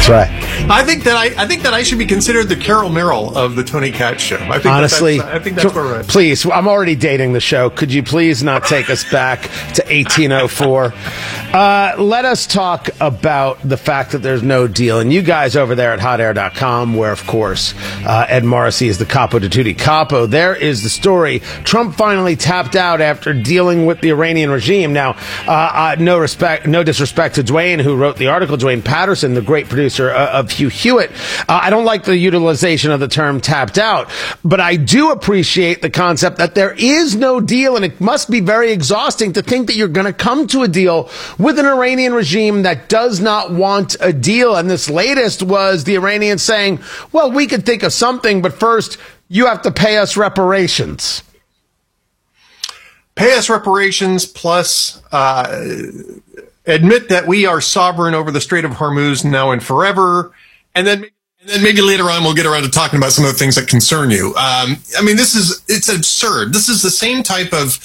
That's right. I think that I should be considered the Carol Merrill of the Tony Katz show. I think Honestly, I think that's where we're at. Please, I'm already dating the show. Could you please not take us back to 1804? Let us talk about the fact that there's no deal. And you guys over there at hotair.com, where, of course, Ed Morrissey is the capo di tutti capo, there is the story. Trump finally tapped out after dealing with the Iranian regime. Now, no disrespect to Dwayne, who wrote the article, Dwayne Patterson, the great producer of Hugh Hewitt. I don't like the utilization of the term tapped out, but I do appreciate the concept that there is no deal, and it must be very exhausting to think that you're going to come to a deal with an Iranian regime that does not want a deal. And this latest was the Iranians saying, well, we could think of something, but first you have to pay us reparations. Pay us reparations plus admit that we are sovereign over the Strait of Hormuz now and forever. And then maybe later on we'll get around to talking about some of the things that concern you. I mean, it's absurd. This is the same type of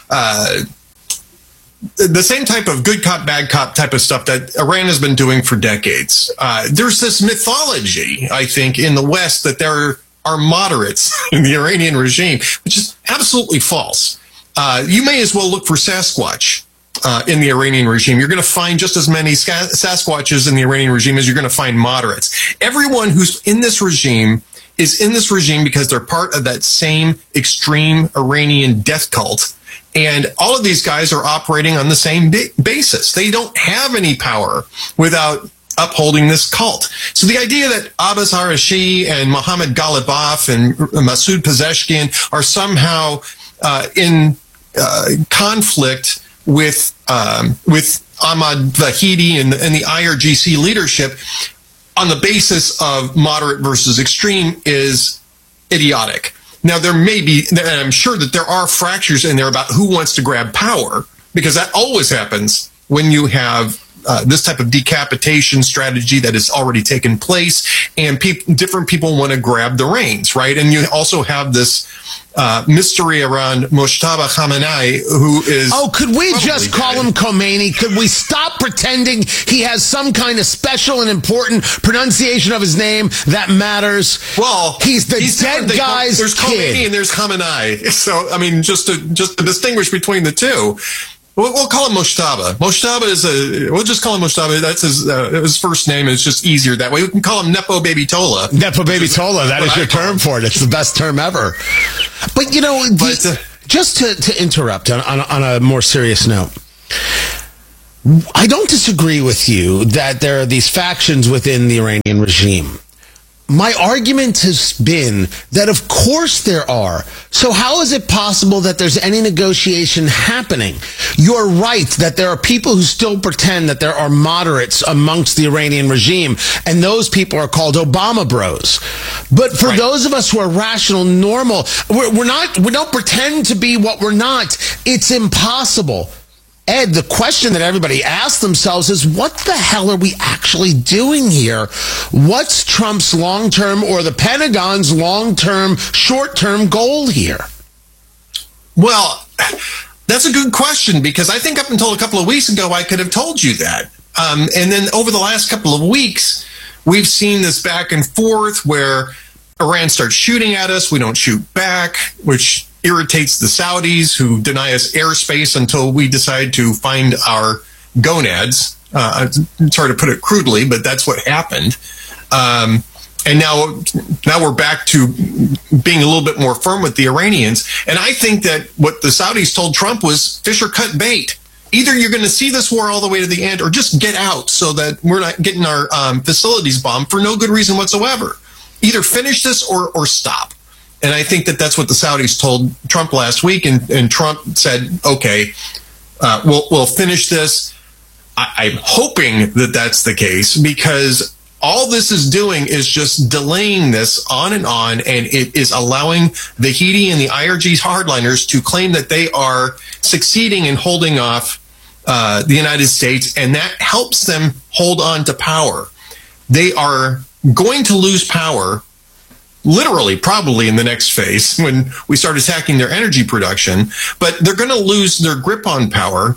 good cop, bad cop type of stuff that Iran has been doing for decades. There's this mythology, I think, in the West that there are moderates in the Iranian regime, which is absolutely false. You may as well look for Sasquatch in the Iranian regime. You're going to find just as many Sasquatches in the Iranian regime as you're going to find moderates. Everyone who's in this regime is in this regime because they're part of that same extreme Iranian death cult. And all of these guys are operating on the same basis. They don't have any power without upholding this cult. So the idea that Abbas Arashi and Mohammad Ghalibaf and Masoud Pezeshkian are somehow in conflict with Ahmad Vahidi and the IRGC leadership on the basis of moderate versus extreme is idiotic. Now, there may be, and I'm sure that there are fractures in there about who wants to grab power, because that always happens when you have this type of decapitation strategy that has already taken place, and different people want to grab the reins, right? And you also have this mystery around Mojtaba Khamenei, who is... Oh, could we just call him Khomeini? Could we stop pretending he has some kind of special and important pronunciation of his name that matters? Well, he's dead guy's There's Khomeini and there's Khamenei. So, I mean, just to distinguish between the two... We'll call him Mojtaba. We'll just call him Mojtaba. That's his first name. It's just easier that way. We can call him Nepo Baby Tola. Nepo Baby Tola. That is your term for it. It's the best term ever. But, you know, just to interrupt on a more serious note, I don't disagree with you that there are these factions within the Iranian regime. My argument has been that, of course, there are. So how is it possible that there's any negotiation happening? You're right that there are people who still pretend that there are moderates amongst the Iranian regime, and those people are called Obama bros. But for those of us who are rational, normal, we don't pretend to be what we're not. It's impossible. Ed, the question that everybody asks themselves is, what the hell are we actually doing here? What's Trump's long-term or the Pentagon's long-term, short-term goal here? Well, that's a good question, because I think up until a couple of weeks ago, I could have told you that. And then over the last couple of weeks, we've seen this back and forth where Iran starts shooting at us. We don't shoot back, which irritates the Saudis, who deny us airspace until we decide to find our gonads. Sorry to put it crudely, but that's what happened. And now we're back to being a little bit more firm with the Iranians. And I think that what the Saudis told Trump was fish or cut bait. Either you're going to see this war all the way to the end, or just get out so that we're not getting our facilities bombed for no good reason whatsoever. Either finish this or stop. And I think that that's what the Saudis told Trump last week, and Trump said, okay, we'll finish this. I'm hoping that that's the case, because all this is doing is just delaying this on, and it is allowing the Houthi and the IRG's hardliners to claim that they are succeeding in holding off the United States, and that helps them hold on to power. They are going to lose power, literally, probably in the next phase when we start attacking their energy production, but they're going to lose their grip on power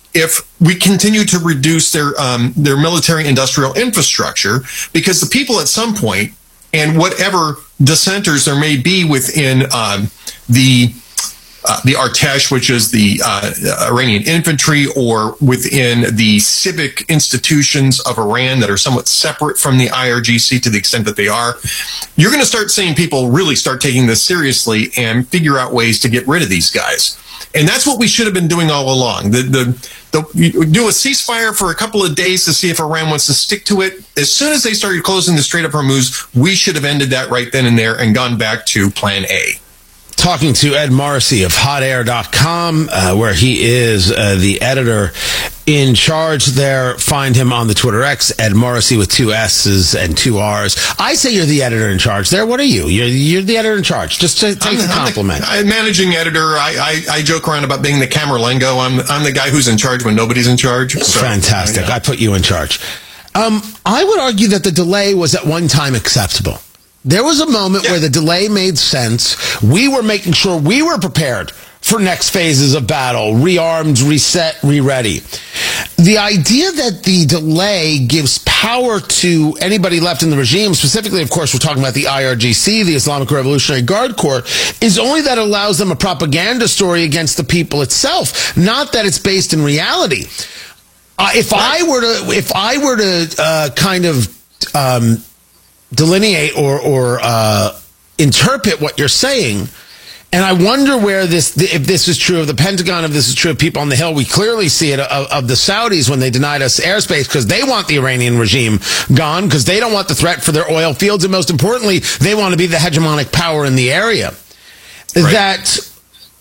if we continue to reduce their military industrial infrastructure, because the people at some point, and whatever dissenters there may be within the Artesh, which is the Iranian infantry, or within the civic institutions of Iran that are somewhat separate from the IRGC to the extent that they are, you're going to start seeing people really start taking this seriously and figure out ways to get rid of these guys. And that's what we should have been doing all along. You do a ceasefire for a couple of days to see if Iran wants to stick to it. As soon as they started closing the Strait of Hormuz, we should have ended that right then and there and gone back to plan A. Talking to Ed Morrissey of hotair.com, where he is the editor in charge there. Find him on the Twitter X, Ed Morrissey with 2 S's and 2 R's. I say you're the editor in charge there. What are you? You're the editor in charge. Just to take the compliment. I'm managing editor. I joke around about being the Camerlengo. I'm the guy who's in charge when nobody's in charge. So, fantastic. I put you in charge. I would argue that the delay was at one time acceptable. There was a moment where the delay made sense. We were making sure we were prepared for next phases of battle, rearmed, reset, re-ready. The idea that the delay gives power to anybody left in the regime, specifically, of course, we're talking about the IRGC, the Islamic Revolutionary Guard Corps, is only that it allows them a propaganda story against the people itself, not that it's based in reality. If I were to kind of delineate or interpret what you're saying, and I wonder where if this is true of the Pentagon, if this is true of people on the Hill. We clearly see it of the Saudis when they denied us airspace because they want the Iranian regime gone, because they don't want the threat for their oil fields, and most importantly, they want to be the hegemonic power in the area. Right. That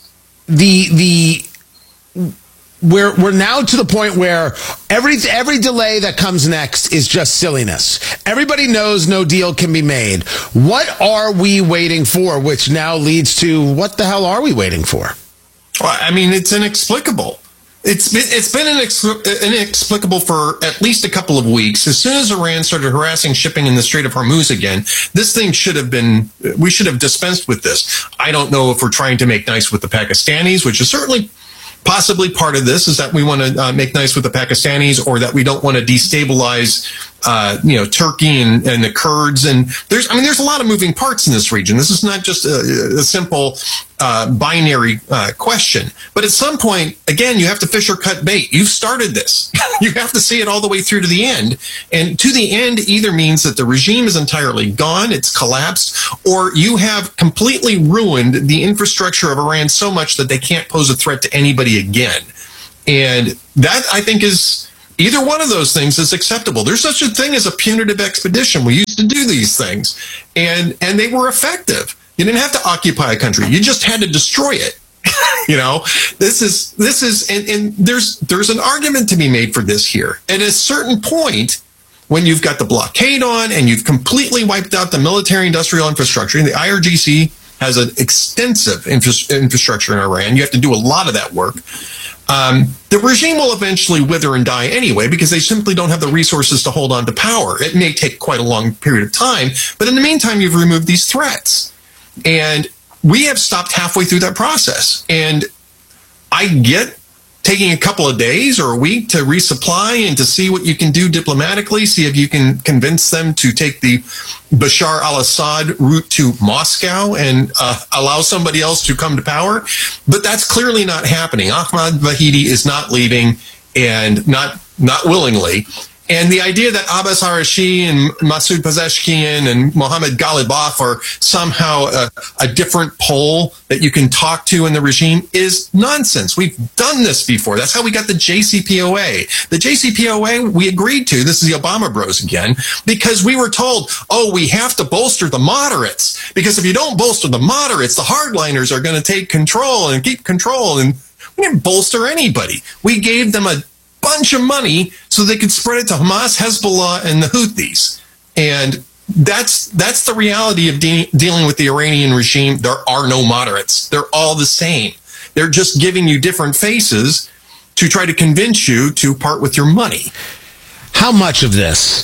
we're now to the point where every delay that comes next is just silliness. Everybody knows no deal can be made. What are we waiting for? Which now leads to, what the hell are we waiting for? Well, I mean, it's inexplicable. It's been inexplicable for at least a couple of weeks. As soon as Iran started harassing shipping in the Strait of Hormuz again, this thing we should have dispensed with this. I don't know if we're trying to make nice with the Pakistanis, which is certainly possibly part of this, is that we want to make nice with the Pakistanis, or that we don't want to destabilize, Turkey and the Kurds. And there's a lot of moving parts in this region. This is not just a simple binary question. But at some point, again, you have to fish or cut bait. You've started this. You have to see it all the way through to the end. And to the end either means that the regime is entirely gone, it's collapsed, or you have completely ruined the infrastructure of Iran so much that they can't pose a threat to anybody again. And that, I think, is... either one of those things is acceptable. There's such a thing as a punitive expedition. We used to do these things, and they were effective. You didn't have to occupy a country. You just had to destroy it. This is, and there's an argument to be made for this here. At a certain point, when you've got the blockade on and you've completely wiped out the military industrial infrastructure, and the IRGC has an extensive infrastructure in Iran, you have to do a lot of that work. The regime will eventually wither and die anyway, because they simply don't have the resources to hold on to power. It may take quite a long period of time, but in the meantime, you've removed these threats. And we have stopped halfway through that process. And I get taking a couple of days or a week to resupply and to see what you can do diplomatically, see if you can convince them to take the Bashar al-Assad route to Moscow and allow somebody else to come to power. But that's clearly not happening. Ahmad Vahidi is not leaving, and not willingly. And the idea that Abbas Arashi and Masoud Pezeshkian and Mohammad Ghalibaf are somehow a different pole that you can talk to in the regime is nonsense. We've done this before. That's how we got the JCPOA. The JCPOA we agreed to, this is the Obama bros again, because we were told, we have to bolster the moderates. Because if you don't bolster the moderates, the hardliners are going to take control and keep control. And we didn't bolster anybody. We gave them a bunch of money so they could spread it to Hamas, Hezbollah, and the Houthis. And that's the reality of dealing with the Iranian regime. There are no moderates. They're all the same. They're just giving you different faces to try to convince you to part with your money. How much of this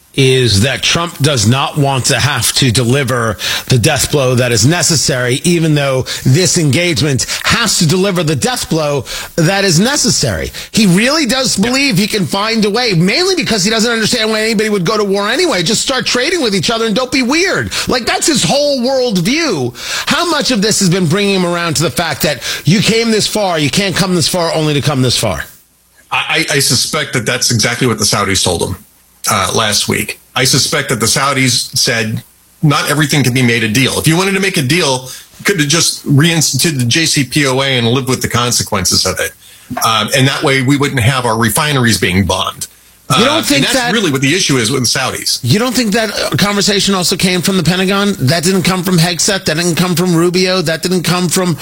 is that Trump does not want to have to deliver the death blow that is necessary, even though this engagement has to deliver the death blow that is necessary. He really does believe he can find a way, mainly because he doesn't understand why anybody would go to war anyway. Just start trading with each other and don't be weird. Like, that's his whole world view. How much of this has been bringing him around to the fact that you came this far, you can't come this far only to come this far? I suspect that that's exactly what the Saudis told him last week. I suspect that the Saudis said not everything can be made a deal. If you wanted to make a deal, you could have just reinstituted the JCPOA and lived with the consequences of it. And that way we wouldn't have our refineries being bombed. You don't think that's really what the issue is with the Saudis. You don't think that conversation also came from the Pentagon? That didn't come from Hegseth? That didn't come from Rubio? That didn't come from,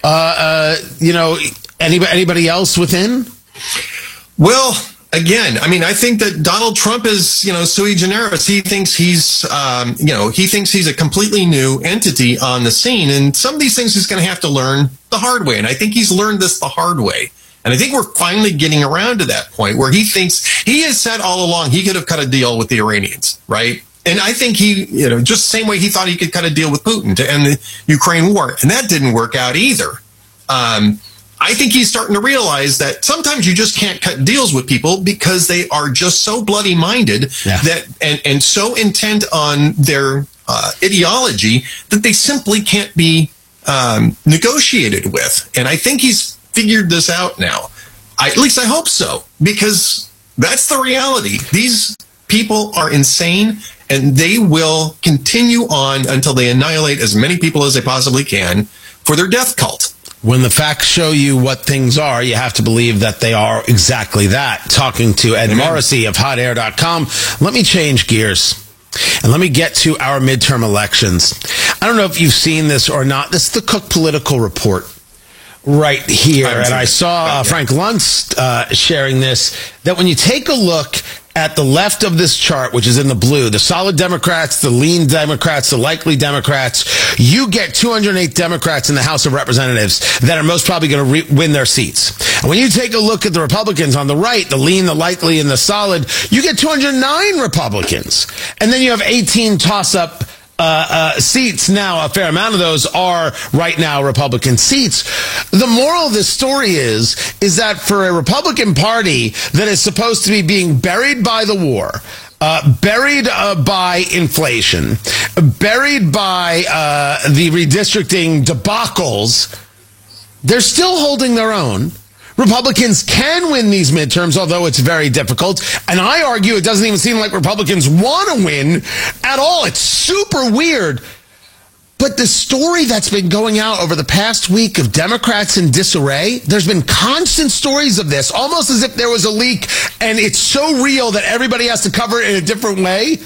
anybody else within? Well, again, I mean, I think that Donald Trump is, sui generis. He thinks he's a completely new entity on the scene. And some of these things he's going to have to learn the hard way. And I think he's learned this the hard way. And I think we're finally getting around to that point where he thinks he has said all along he could have cut a deal with the Iranians, right? And I think he, just the same way he thought he could cut a deal with Putin to end the Ukraine war. And that didn't work out either. I think he's starting to realize that sometimes you just can't cut deals with people because they are just so bloody minded that and so intent on their ideology that they simply can't be negotiated with. And I think he's figured this out now. At least I hope so, because that's the reality. These people are insane, and they will continue on until they annihilate as many people as they possibly can for their death cult. When the facts show you what things are, you have to believe that they are exactly that. Talking to Ed Morrissey of hotair.com. Let me change gears and let me get to our midterm elections. I don't know if you've seen this or not. This is the Cook Political Report right here. And I saw Frank Luntz sharing this, that when you take a look at the left of this chart, which is in the blue, the solid Democrats, the lean Democrats, the likely Democrats, you get 208 Democrats in the House of Representatives that are most probably going to win their seats. And when you take a look at the Republicans on the right, the lean, the likely, and the solid, you get 209 Republicans. And then you have 18 toss-up seats. Now, a fair amount of those are right now Republican seats. The moral of this story is that for a Republican Party that is supposed to be being buried by the war, buried by inflation, buried by the redistricting debacles, they're still holding their own. Republicans can win these midterms, although it's very difficult. And I argue it doesn't even seem like Republicans want to win at all. It's super weird. But the story that's been going out over the past week of Democrats in disarray, there's been constant stories of this, almost as if there was a leak and it's so real that everybody has to cover it in a different way.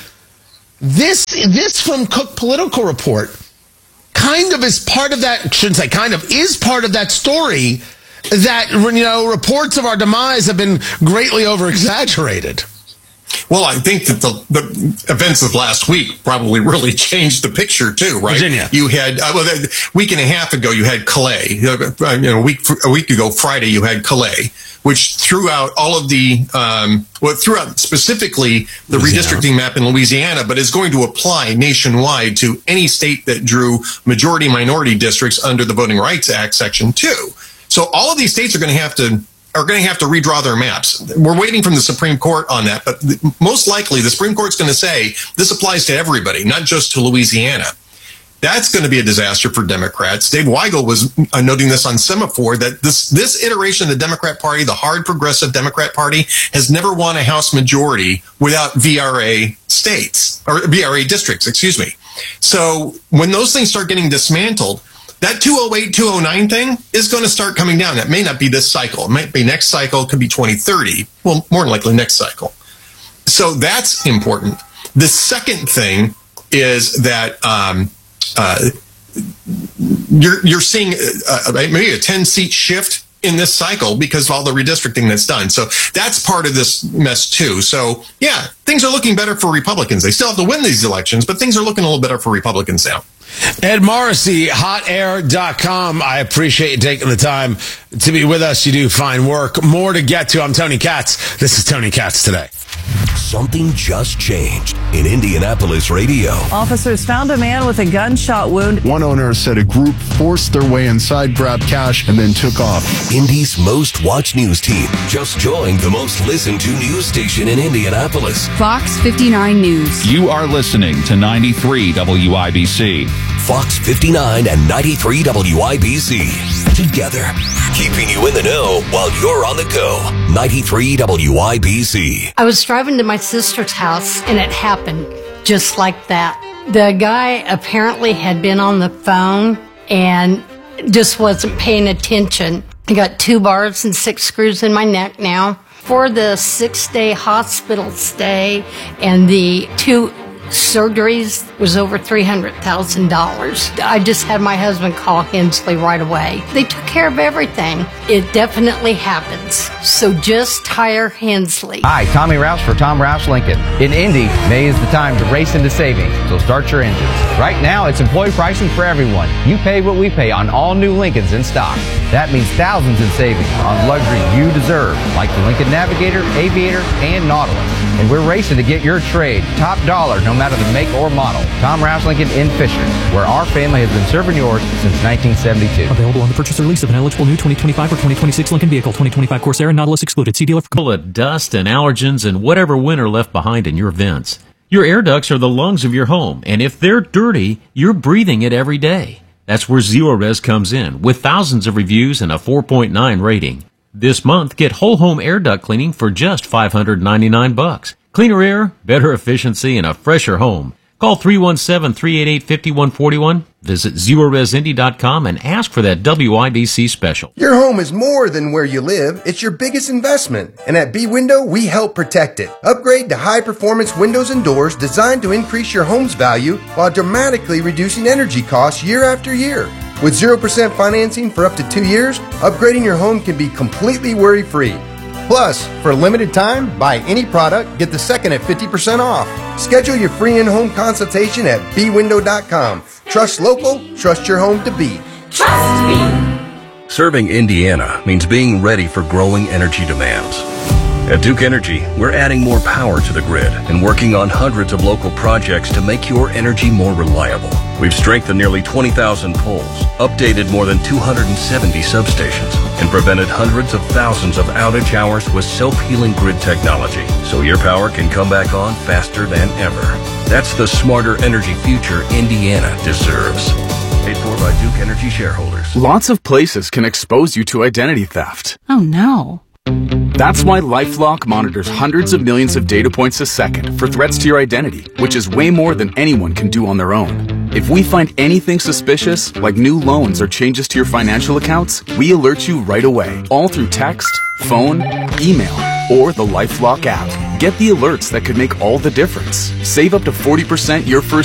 This from Cook Political Report kind of is part of that, shouldn't say kind of, is part of that story that, reports of our demise have been greatly over-exaggerated. Well, I think that the events of last week probably really changed the picture too, right? Virginia. You had a week and a half ago, you had Calais. A week ago, Friday, you had Calais, which threw out all of the threw out specifically the redistricting map in Louisiana, but is going to apply nationwide to any state that drew majority-minority districts under the Voting Rights Act, Section 2. So all of these states are going to have to redraw their maps. We're waiting from the Supreme Court on that, but most likely the Supreme Court's going to say this applies to everybody, not just to Louisiana. That's going to be a disaster for Democrats. Dave Weigel was noting this on Semaphore, that this iteration of the Democrat Party, the hard progressive Democrat Party, has never won a House majority without VRA states, or VRA districts, excuse me. So when those things start getting dismantled, that 208, 209 thing is going to start coming down. That may not be this cycle. It might be next cycle. It could be 2030. Well, more than likely next cycle. So that's important. The second thing is that you're seeing maybe a 10-seat shift in this cycle because of all the redistricting that's done. So that's part of this mess too. So yeah, things are looking better for Republicans. They still have to win these elections, but things are looking a little better for Republicans now. Ed Morrissey, hotair.com. I appreciate you taking the time to be with us. You do fine work. More to get to. I'm Tony Katz. This is Tony Katz Today. Something just changed in Indianapolis radio. Officers found a man with a gunshot wound. One owner said a group forced their way inside, grabbed cash, and then took off. Indy's most watched news team just joined the most listened to news station in Indianapolis. Fox 59 News. You are listening to 93 WIBC. Fox 59 and 93 WIBC. Together, keeping you in the know while you're on the go. 93 WIBC. I was driving to my sister's house and it happened just like that. The guy apparently had been on the phone and just wasn't paying attention. I got 2 bars and 6 screws in my neck now. For the 6-day hospital stay and the 2 surgeries was over $300,000. I just had my husband call Hensley right away. They took care of everything. It definitely happens. So just hire Hensley. Hi, Tommy Rouse for Tom Rouse Lincoln. In Indy, May is the time to race into savings, so start your engines. Right now, it's employee pricing for everyone. You pay what we pay on all new Lincolns in stock. That means thousands in savings on luxury you deserve, like the Lincoln Navigator, Aviator, and Nautilus. And we're racing to get your trade top dollar no matter the make or model. Tom Rouse Lincoln in Fishers, where our family has been serving yours since 1972. Available on the purchase or lease of an eligible new 2025 or 2026 Lincoln vehicle. 2025 Corsair and Nautilus excluded. See dealer for... Full of dust and allergens and whatever winter left behind in your vents. Your air ducts are the lungs of your home, and if they're dirty, you're breathing it every day. That's where Zerorez comes in, with thousands of reviews and a 4.9 rating. This month, get whole home air duct cleaning for just $599. Cleaner air, better efficiency, and a fresher home. Call 317-388-5141. Visit ZerorezIndy.com and ask for that WIBC special. Your home is more than where you live. It's your biggest investment. And at B-Window, we help protect it. Upgrade to high-performance windows and doors designed to increase your home's value while dramatically reducing energy costs year after year. With 0% financing for up to 2 years, upgrading your home can be completely worry-free. Plus, for a limited time, buy any product, get the second at 50% off. Schedule your free in-home consultation at bwindow.com. Trust local, trust your home to be. Trust me. Serving Indiana means being ready for growing energy demands. At Duke Energy, we're adding more power to the grid and working on hundreds of local projects to make your energy more reliable. We've strengthened nearly 20,000 poles, updated more than 270 substations, and prevented hundreds of thousands of outage hours with self-healing grid technology, so your power can come back on faster than ever. That's the smarter energy future Indiana deserves. Paid for by Duke Energy shareholders. Lots of places can expose you to identity theft. Oh no. That's why LifeLock monitors hundreds of millions of data points a second for threats to your identity, which is way more than anyone can do on their own. If we find anything suspicious, like new loans or changes to your financial accounts, we alert you right away, all through text, phone, email, or the LifeLock app. Get the alerts that could make all the difference. Save up to 40% your first